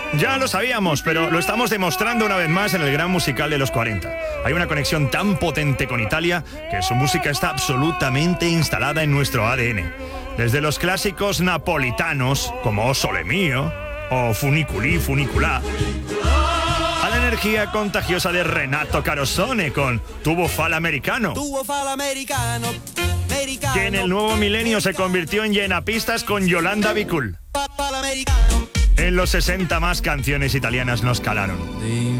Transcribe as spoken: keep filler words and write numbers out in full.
Ya lo sabíamos, pero lo estamos demostrando una vez más en el gran musical de los cuarenta. Hay una conexión tan potente con Italia que su música está absolutamente instalada en nuestro A D N. Desde los clásicos napolitanos, como O Sole Mio o Funiculi Funiculà, a la energía contagiosa de Renato Carosone con Tubo Fal Americano, que en el nuevo milenio se convirtió en llenapistas con Yolanda Bicul. En los sesenta más canciones italianas nos calaron.